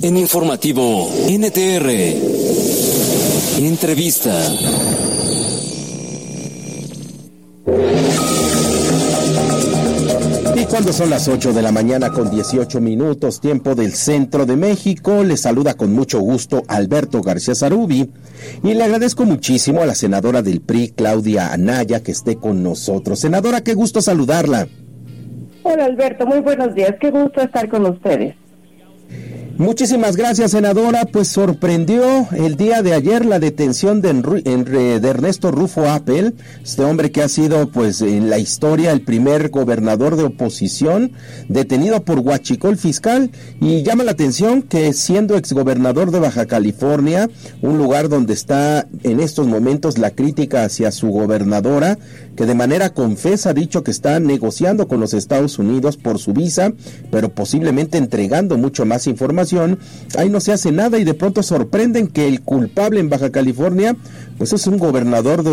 En Informativo NTR. Entrevista. Y cuando son las 8 de la mañana con 18 minutos, tiempo del centro de México, le saluda con mucho gusto Alberto García Zarubi y le agradezco muchísimo a la senadora del PRI, Claudia Anaya, que esté con nosotros. Senadora, qué gusto saludarla. Hola Alberto, muy buenos días, qué gusto estar con ustedes. Muchísimas gracias, senadora. Pues sorprendió el día de ayer la detención de Ernesto Rufo Appel, este hombre que ha sido pues en la historia el primer gobernador de oposición detenido por huachicol fiscal, y llama la atención que siendo exgobernador de Baja California, un lugar donde está en estos momentos la crítica hacia su gobernadora, que de manera confesa ha dicho que está negociando con los Estados Unidos por su visa, pero posiblemente entregando mucho más información. Ahí no se hace nada y de pronto sorprenden que el culpable en Baja California pues es un gobernador de